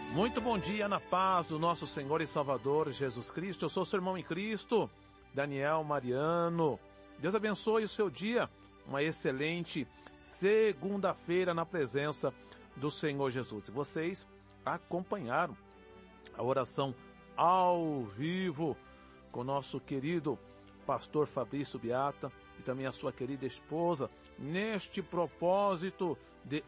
Muito bom dia na paz do nosso Senhor e Salvador Jesus Cristo. Eu sou seu irmão em Cristo, Daniel Mariano. Deus abençoe o seu dia. Uma excelente segunda-feira na presença do Senhor Jesus. E vocês acompanharam a oração ao vivo com nosso querido pastor Fabrício Beata e também a sua querida esposa, neste propósito de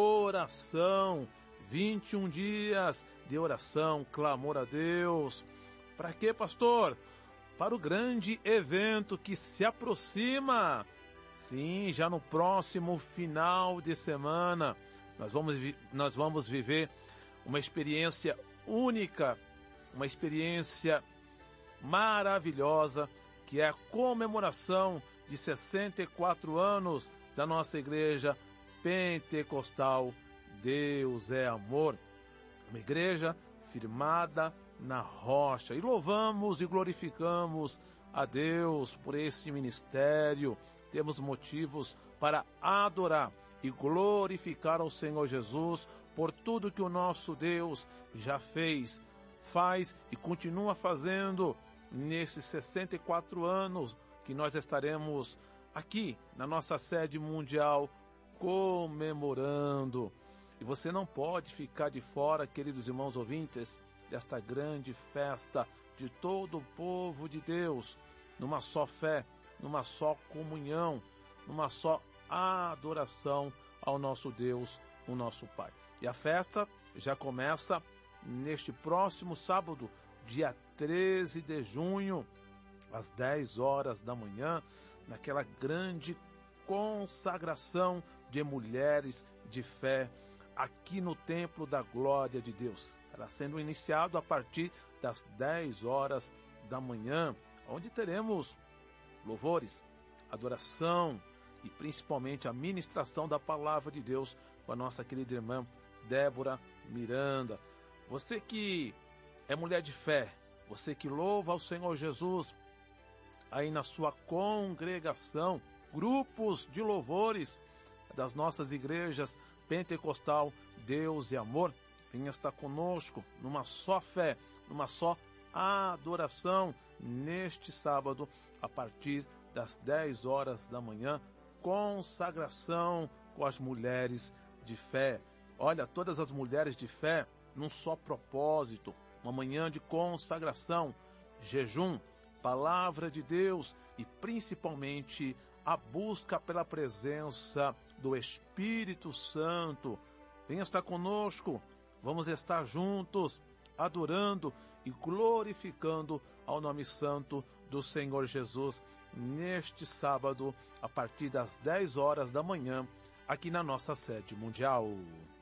oração. 21 dias de oração, clamor a Deus. Para quê, pastor? Para o grande evento que se aproxima. Sim, já no próximo final de semana, nós vamos viver uma experiência única, uma experiência maravilhosa, que é a comemoração de 64 anos da nossa igreja pentecostal. Deus é amor, uma igreja firmada na rocha. E louvamos e glorificamos a Deus por esse ministério. Temos motivos para adorar e glorificar ao Senhor Jesus por tudo que o nosso Deus já fez, faz e continua fazendo nesses 64 anos que nós estaremos aqui na nossa sede mundial comemorando. E você não pode ficar de fora, queridos irmãos ouvintes, desta grande festa de todo o povo de Deus, numa só fé, numa só comunhão, numa só adoração ao nosso Deus, o nosso Pai. E a festa já começa neste próximo sábado, dia 13 de junho, às 10 horas da manhã, naquela grande consagração de mulheres de fé, aqui no Templo da Glória de Deus. Estará sendo iniciado a partir das 10 horas da manhã, onde teremos louvores, adoração e principalmente a ministração da Palavra de Deus com a nossa querida irmã Débora Miranda. Você que é mulher de fé, você que louva ao Senhor Jesus aí na sua congregação, grupos de louvores das nossas igrejas pentecostal, Deus e amor, venha estar conosco numa só fé, numa só adoração neste sábado a partir das 10 horas da manhã, consagração com as mulheres de fé. Olha, todas as mulheres de fé num só propósito, uma manhã de consagração, jejum, palavra de Deus e principalmente a busca pela presença do Espírito Santo. Venha estar conosco, vamos estar juntos, adorando e glorificando ao nome santo do Senhor Jesus, neste sábado, a partir das 10 horas da manhã, aqui na nossa sede mundial.